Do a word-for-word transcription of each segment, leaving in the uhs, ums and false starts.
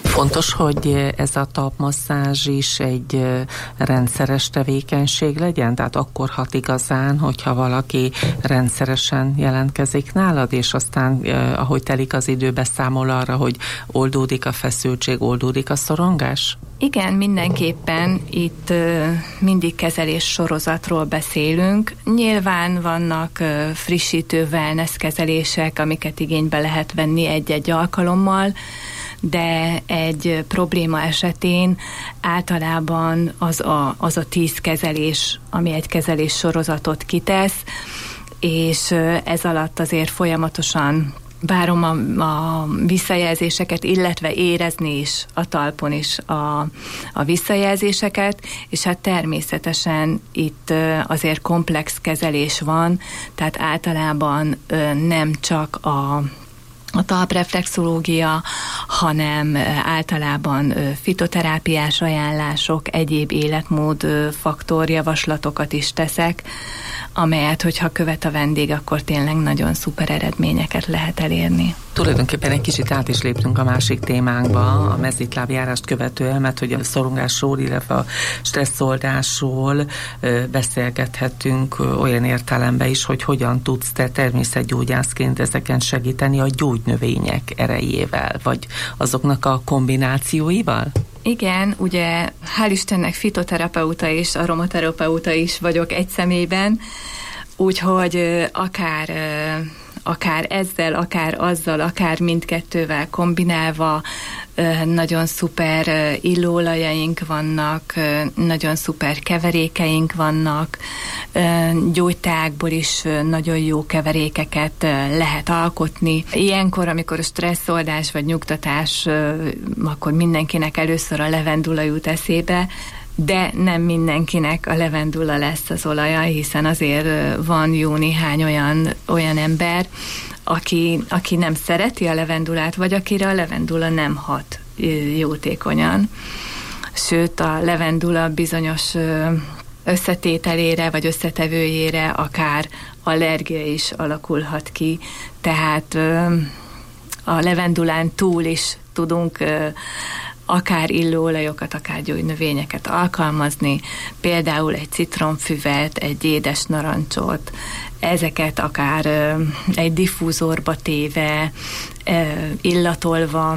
Fontos, hogy ez a talpmasszázs is egy rendszeres tevékenység legyen? Tehát akkor hat igazán, hogyha valaki rendszeresen jelentkezik nálad, és aztán, ahogy telik az idő, beszámol arra, hogy oldódik a feszültség, oldódik a szorongás? Igen, mindenképpen itt mindig kezelés sorozatról beszélünk. Nyilván vannak frissítő wellness kezelések, amiket igénybe lehet venni egy-egy alkalommal, de egy probléma esetén általában az a, az a tíz kezelés, ami egy kezelés sorozatot kitesz, és ez alatt azért folyamatosan várom a, a visszajelzéseket, illetve érezni is a talpon is a, a visszajelzéseket, és hát természetesen itt azért komplex kezelés van, tehát általában nem csak a a talpreflexológia, hanem általában fitoterápiás ajánlások, egyéb életmód faktorjavaslatokat is teszek, amelyet, hogyha követ a vendég, akkor tényleg nagyon szuper eredményeket lehet elérni. Tulajdonképpen egy kicsit át is léptünk a másik témánkba, a mezitlábjárást követően, mert hogy a szorongásról, illetve a stresszoldásról beszélgethetünk olyan értelemben is, hogy hogyan tudsz te természetgyógyászként ezeken segíteni a gyógynövények erejével, vagy azoknak a kombinációival? Igen, ugye hál' Istennek fitoterapeuta és aromaterapeuta is vagyok egy személyben, úgyhogy akár, akár ezzel, akár azzal, akár mindkettővel kombinálva nagyon szuper illóolajaink vannak, nagyon szuper keverékeink vannak, gyógyteákból is nagyon jó keverékeket lehet alkotni. Ilyenkor, amikor a stresszoldás vagy nyugtatás, akkor mindenkinek először a levendula jut eszébe, de nem mindenkinek a levendula lesz az olaja, hiszen azért van jó néhány olyan, olyan ember, aki, aki nem szereti a levendulát, vagy akire a levendula nem hat jótékonyan. Sőt, a levendula bizonyos összetételére, vagy összetevőjére akár allergia is alakulhat ki, tehát a levendulán túl is tudunk akár illóolajokat, akár gyógynövényeket alkalmazni, például egy citromfüvet, egy édes narancsot, ezeket akár ö, egy diffúzorba téve, ö, illatolva,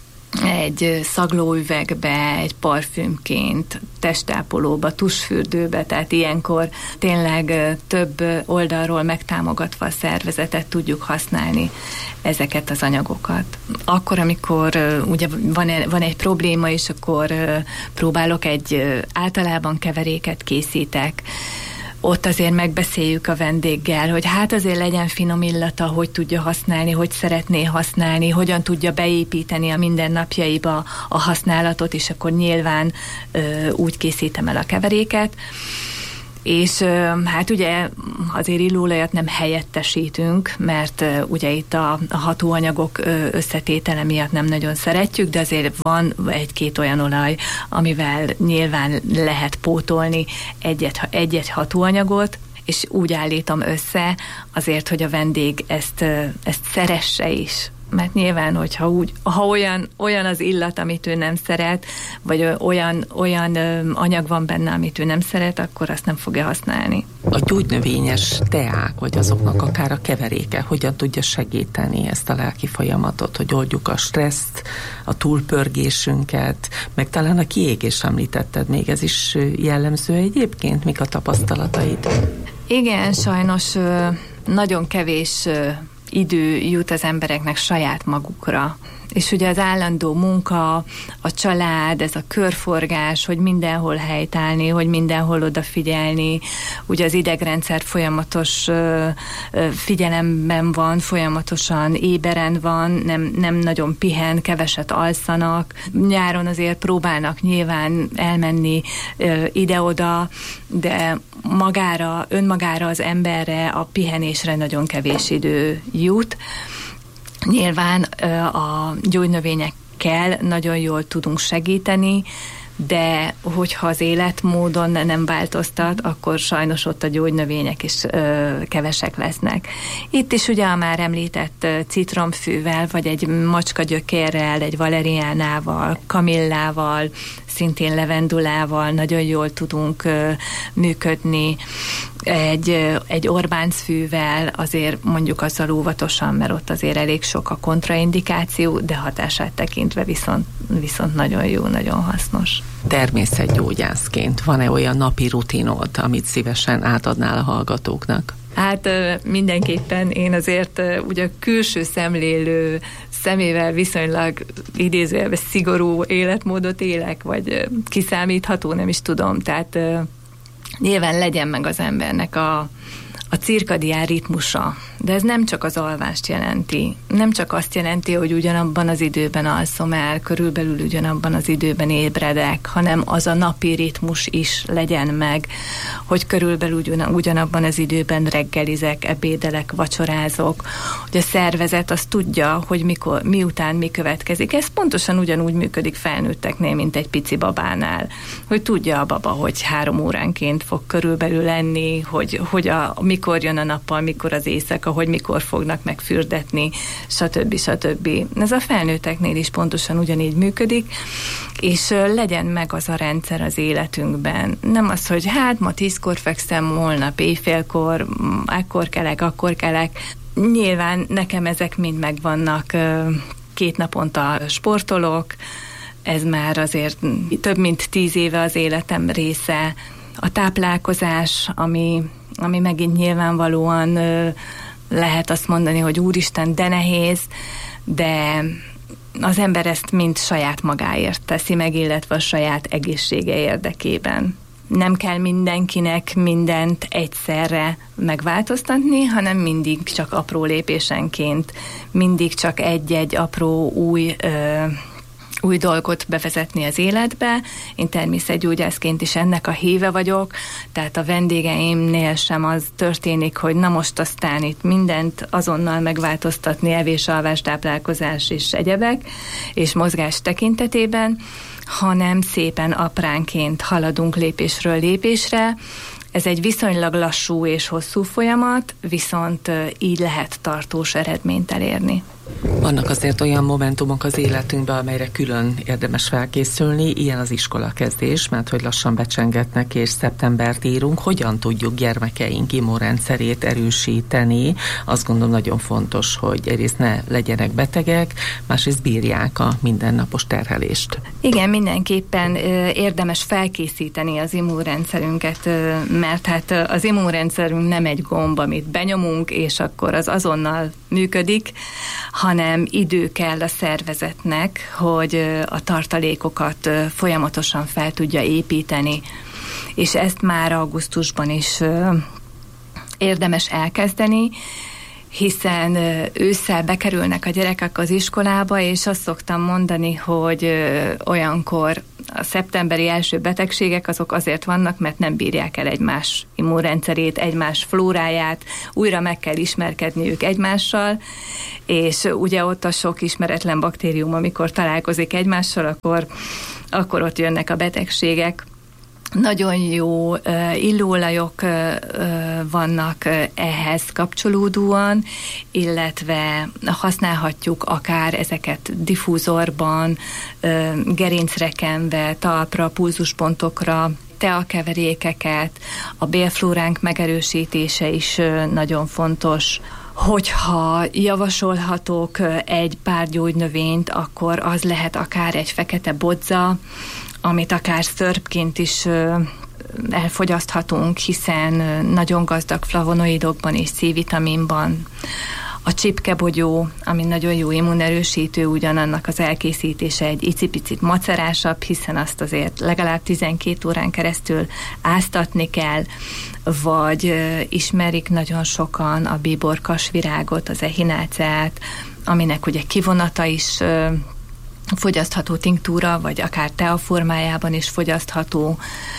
egy szaglóüvegbe, egy parfümként, testápolóba, tusfürdőbe, tehát ilyenkor tényleg több oldalról megtámogatva a szervezetet tudjuk használni ezeket az anyagokat. Akkor, amikor ugye van, van egy probléma, és akkor próbálok egy általában keveréket készítek, ott azért megbeszéljük a vendéggel, hogy hát azért legyen finom illata, hogy tudja használni, hogy szeretné használni, hogyan tudja beépíteni a mindennapjaiba a használatot, és akkor nyilván ö, úgy készítem el a keveréket. És ö, hát ugye azért illóolajat nem helyettesítünk, mert ö, ugye itt a, a hatóanyagok ö, összetétele miatt nem nagyon szeretjük, de azért van egy-két olyan olaj, amivel nyilván lehet pótolni egy-egy, egy-egy hatóanyagot, és úgy állítom össze azért, hogy a vendég ezt, ö, ezt szeresse is. Mert nyilván, hogyha úgy, ha olyan, olyan az illat, amit ő nem szeret, vagy olyan, olyan ö, anyag van benne, amit ő nem szeret, akkor azt nem fogja használni. A gyógynövényes teák, vagy azoknak akár a keveréke, hogyan tudja segíteni ezt a lelki folyamatot, hogy oldjuk a stresszt, a túlpörgésünket, meg talán a kiégés említetted, még ez is jellemző egyébként, mik a tapasztalataid? Igen, sajnos ö, nagyon kevés ö, idő jut az embereknek saját magukra. És ugye az állandó munka, a család, ez a körforgás, hogy mindenhol helytállni, hogy mindenhol odafigyelni, ugye az idegrendszer folyamatos ö, ö, figyelemben van, folyamatosan éberen van, nem, nem nagyon pihen, keveset alszanak. Nyáron azért próbálnak nyilván elmenni ö, ide-oda, de magára, önmagára az emberre, a pihenésre nagyon kevés idő jut. Nyilván a gyógynövényekkel nagyon jól tudunk segíteni, de hogyha az életmódon nem változtat, akkor sajnos ott a gyógynövények is ö, kevesek lesznek. Itt is ugye a már említett citromfűvel, vagy egy macskagyökérrel, egy valeriánával, kamillával, szintén levendulával nagyon jól tudunk ö, működni. Egy, egy Orbáncfűvel azért mondjuk azzal óvatosan, mert ott azért elég sok a kontraindikáció, de hatását tekintve viszont, viszont nagyon jó, nagyon hasznos. Természetgyógyászként van-e olyan napi rutinod, amit szívesen átadnál a hallgatóknak? Hát mindenképpen én azért ugye külső szemlélő szemével viszonylag idézőjelben szigorú életmódot élek, vagy kiszámítható, nem is tudom, tehát nyilván legyen meg az embernek a, a cirkadián ritmusa, de ez nem csak az alvást jelenti. Nem csak azt jelenti, hogy ugyanabban az időben alszom el, körülbelül ugyanabban az időben ébredek, hanem az a napi ritmus is legyen meg, hogy körülbelül ugyan, ugyanabban az időben reggelizek, ebédelek, vacsorázok, hogy a szervezet azt tudja, hogy mikor, miután mi következik. Ez pontosan ugyanúgy működik felnőtteknél, mint egy pici babánál, hogy tudja a baba, hogy három óránként fog körülbelül lenni, hogy, hogy a, mikor jön a nappal, mikor az éjszaka, hogy mikor fognak megfürdetni, stb. stb. Ez a felnőtteknél is pontosan ugyanígy működik, és legyen meg az a rendszer az életünkben. Nem az, hogy hát ma tízkor fekszem, holnap éjfélkor, ekkor kelek, akkor kelek. Nyilván nekem ezek mind megvannak, két naponta sportolok, ez már azért több mint tíz éve az életem része. A táplálkozás, ami, ami megint nyilvánvalóan lehet azt mondani, hogy úristen, de nehéz, de az ember ezt mind saját magáért teszi meg, illetve a saját egészsége érdekében. Nem kell mindenkinek mindent egyszerre megváltoztatni, hanem mindig csak apró lépésenként, mindig csak egy-egy apró új ö, új dolgot bevezetni az életbe. Én természetgyógyászként is ennek a híve vagyok, tehát a vendégeimnél sem az történik, hogy na most aztán itt mindent azonnal megváltoztatni, evés, alvás, táplálkozás és egyebek, és mozgás tekintetében, hanem szépen apránként haladunk lépésről lépésre. Ez egy viszonylag lassú és hosszú folyamat, viszont így lehet tartós eredményt elérni. Vannak azért olyan momentumok az életünkben, amelyre külön érdemes felkészülni, ilyen az iskolakezdés, mert hogy lassan becsengetnek és szeptembert írunk. Hogyan tudjuk gyermekeink immunrendszerét erősíteni? Azt gondolom nagyon fontos, hogy egyrészt ne legyenek betegek, másrészt bírják a mindennapos terhelést. Igen, mindenképpen érdemes felkészíteni az immunrendszerünket, mert hát az immunrendszerünk nem egy gomb, amit benyomunk, és akkor az azonnal működik, hanem idő kell a szervezetnek, hogy a tartalékokat folyamatosan fel tudja építeni. És ezt már augusztusban is érdemes elkezdeni, hiszen ősszel bekerülnek a gyerekek az iskolába, és azt szoktam mondani, hogy olyankor a szeptemberi első betegségek azok azért vannak, mert nem bírják el egymás immunrendszerét, egymás flóráját, újra meg kell ismerkedniük egymással, és ugye ott a sok ismeretlen baktérium, amikor találkozik egymással, akkor, akkor ott jönnek a betegségek. Nagyon jó uh, illóolajok uh, vannak uh, ehhez kapcsolódóan, illetve használhatjuk akár ezeket diffúzorban, uh, gerincre kenve, talpra, pulzuspontokra, teakeverékeket, a bélflóránk megerősítése is uh, nagyon fontos. Hogyha javasolhatok uh, egy pár gyógynövényt, akkor az lehet akár egy fekete bodza, amit akár szörpként is elfogyaszthatunk, hiszen nagyon gazdag flavonoidokban és C-vitaminban. A csipkebogyó, ami nagyon jó immunerősítő, ugyanannak az elkészítése egy icipicit macerásabb, hiszen azt azért legalább tizenkét órán keresztül áztatni kell, vagy ismerik nagyon sokan a bíborkasvirágot, az echináceát, aminek ugye kivonata is fogyasztható tinktúra, vagy akár tea formájában is fogyasztható.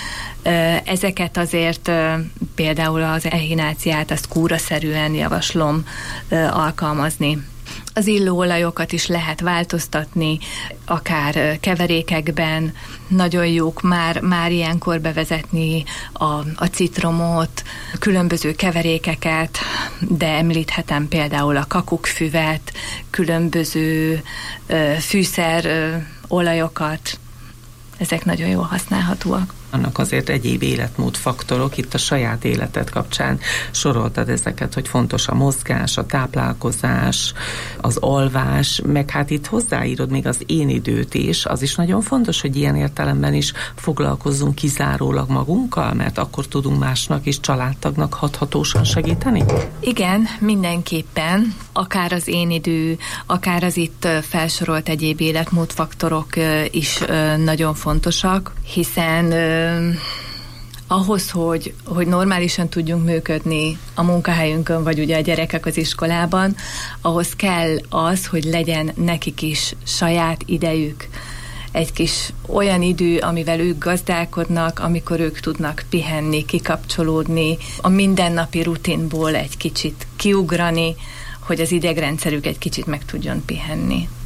Ezeket azért például az echináciát, azt kúraszerűen javaslom alkalmazni. Az illóolajokat is lehet változtatni, akár keverékekben. Nagyon jók már, már ilyenkor bevezetni a, a citromot, különböző keverékeket, de említhetem például a kakukkfüvet, különböző ö, fűszer ö, olajokat. Ezek nagyon jól használhatóak. Annak azért egyéb életmódfaktorok, itt a saját életed kapcsán soroltad ezeket, hogy fontos a mozgás, a táplálkozás, az alvás, meg hát itt hozzáírod még az én időt is, az is nagyon fontos, hogy ilyen értelemben is foglalkozzunk kizárólag magunkkal, mert akkor tudunk másnak és családtagnak hathatósan segíteni? Igen, mindenképpen, akár az én idő, akár az itt felsorolt egyéb életmódfaktorok is nagyon fontosak, hiszen ahhoz, hogy, hogy normálisan tudjunk működni a munkahelyünkön, vagy ugye a gyerekek az iskolában, ahhoz kell az, hogy legyen nekik is saját idejük. Egy kis olyan idő, amivel ők gazdálkodnak, amikor ők tudnak pihenni, kikapcsolódni, a mindennapi rutinból egy kicsit kiugrani, hogy az idegrendszerük egy kicsit meg tudjon pihenni.